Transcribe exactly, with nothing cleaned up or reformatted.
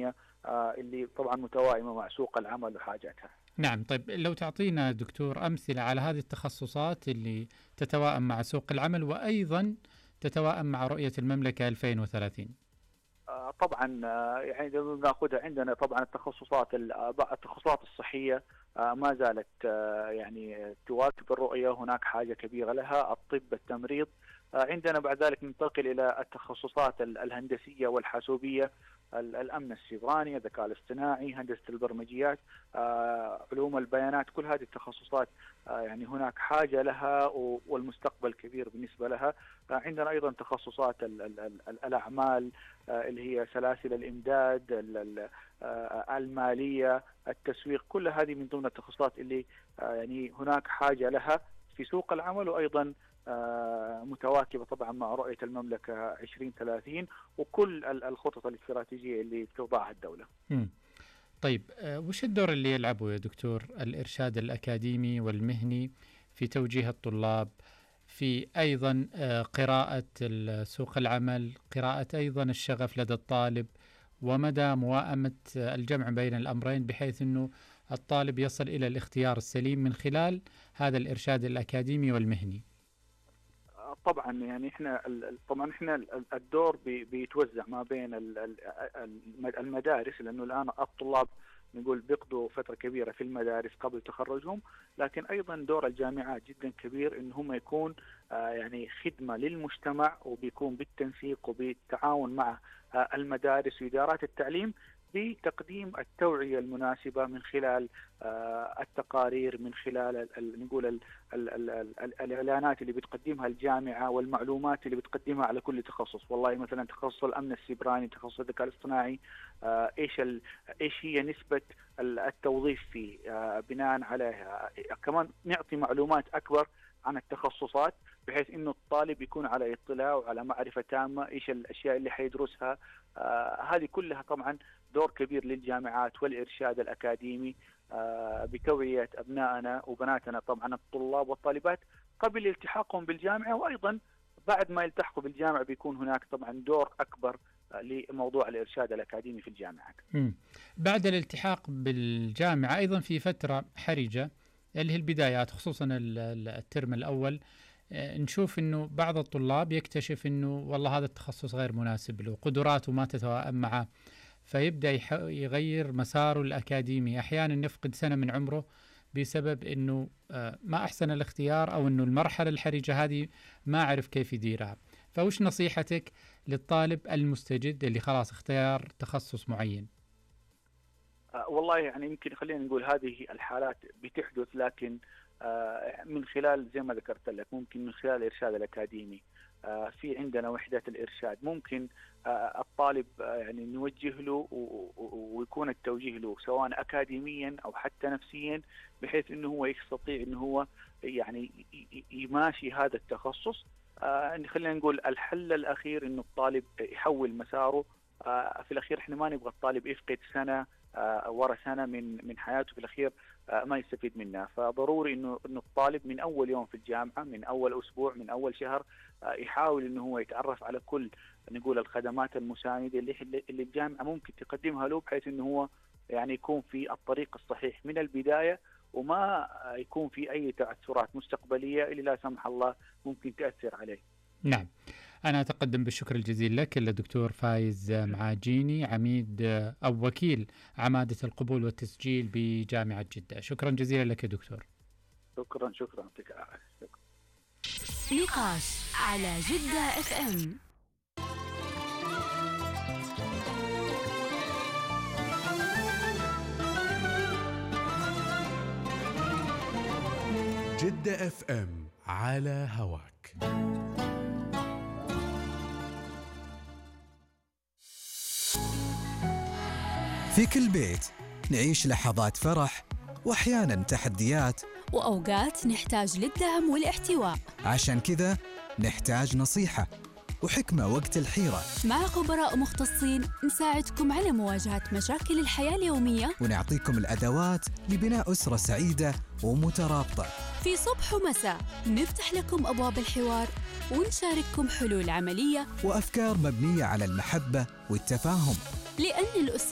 السيبرانية اللي طبعا متوائمة مع سوق العمل وحاجاتها. نعم. طيب لو تعطينا دكتور أمثلة على هذه التخصصات اللي تتوائم مع سوق العمل وأيضا تتوائم مع رؤية المملكة ألفين وثلاثين. طبعا يعني ناخذها عندنا طبعا التخصصات التخصصات الصحية ما زالت يعني تواكب الرؤية، هناك حاجة كبيرة لها. الطب، التمريض. عندنا بعد ذلك ننتقل إلى التخصصات الهندسية والحاسوبية، الأمن السيبراني، الذكاء الاصطناعي، هندسة البرمجيات، علوم البيانات. كل هذه التخصصات يعني هناك حاجة لها والمستقبل كبير بالنسبة لها. عندنا أيضا تخصصات الأعمال اللي هي سلاسل الإمداد، المالية، التسويق. كل هذه من ضمن التخصصات اللي يعني هناك حاجة لها في سوق العمل، وأيضا متواكبة طبعا مع رؤية المملكة عشرين ثلاثين وكل الخطط الاستراتيجية اللي بتوضعها الدولة. م. طيب وش الدور اللي يلعبه يا دكتور الإرشاد الأكاديمي والمهني في توجيه الطلاب، في أيضا قراءة سوق العمل، قراءة أيضا الشغف لدى الطالب، ومدى موائمة الجمع بين الأمرين بحيث أنه الطالب يصل إلى الاختيار السليم من خلال هذا الإرشاد الأكاديمي والمهني؟ طبعا يعني احنا طبعا احنا الدور بيتوزع ما بين المدارس، لانه الان الطلاب نقول بيقضوا فتره كبيره في المدارس قبل تخرجهم، لكن ايضا دور الجامعات جدا كبير ان هم يكون يعني خدمه للمجتمع، وبيكون بالتنسيق وبالتعاون مع المدارس وادارات التعليم بتقديم التوعية المناسبة من خلال التقارير، من خلال نقول ال ال ال الإعلانات اللي بتقدمها الجامعة والمعلومات اللي بتقدمها على كل تخصص. والله مثلا تخصص الأمن السيبراني، تخصص الذكاء الاصطناعي، إيش إيش هي نسبة التوظيف فيه، بناء عليها كمان نعطي معلومات أكبر عن التخصصات، بحيث إنه الطالب يكون على اطلاع وعلى معرفة تامة إيش الأشياء اللي حيدرسها. آه هذه كلها طبعا دور كبير للجامعات والإرشاد الأكاديمي آه بتوعية أبنائنا وبناتنا طبعا الطلاب والطالبات قبل التحاقهم بالجامعة، وأيضا بعد ما يلتحقوا بالجامعة بيكون هناك طبعا دور أكبر آه لموضوع الإرشاد الأكاديمي في الجامعات. مم. بعد الالتحاق بالجامعة أيضا في فترة حرجة اللي هي البدايات، خصوصا الترم الأول، نشوف أنه بعض الطلاب يكتشف أنه والله هذا التخصص غير مناسب له، قدراته ما تتوائم معه، فيبدأ يغير مساره الأكاديمي. أحيانا يفقد سنة من عمره بسبب أنه ما أحسن الاختيار، أو أنه المرحلة الحرجة هذه ما عرف كيف يديرها. فوش نصيحتك للطالب المستجد اللي خلاص اختيار تخصص معين؟ أه والله يعني يمكن خلينا نقول هذه الحالات بتحدث، لكن من خلال زي ما ذكرت لك ممكن من خلال الإرشاد الأكاديمي. في عندنا وحدات الإرشاد ممكن الطالب يعني نوجه له ويكون التوجيه له سواء أكاديميا أو حتى نفسيا، بحيث أنه هو يستطيع أنه هو يعني يماشي هذا التخصص. خلينا نقول الحل الأخير أنه الطالب يحول مساره. في الأخير احنا ما نبغى الطالب يفقد سنة ورا سنة من من حياته في الأخير ما يستفيد منها. فضروري إنه إنه الطالب من أول يوم في الجامعة، من أول أسبوع، من أول شهر، يحاول إنه هو يتعرف على كل نقول الخدمات المساندة اللي اللي الجامعة ممكن تقدمها له، بحيث إنه هو يعني يكون في الطريق الصحيح من البداية، وما يكون في أي تعثرات مستقبلية اللي لا سمح الله ممكن تأثر عليه. نعم، أنا أتقدم بالشكر الجزيل لك الدكتور فايز معاجيني، عميد أو وكيل عمادة القبول والتسجيل بجامعة جدة. شكرا جزيلا لك يا دكتور. شكرا شكرا شكرا. نقاش على جدة اف ام. جدة اف ام على هواك. في كل بيت نعيش لحظات فرح وأحياناً تحديات، وأوقات نحتاج للدعم والاحتواء. عشان كذا نحتاج نصيحة وحكمة وقت الحيرة. مع خبراء مختصين نساعدكم على مواجهة مشاكل الحياة اليومية، ونعطيكم الأدوات لبناء أسرة سعيدة ومترابطة. في صبح ومساء نفتح لكم أبواب الحوار ونشارككم حلول عملية وأفكار مبنية على المحبة والتفاهم، لأن الأسرة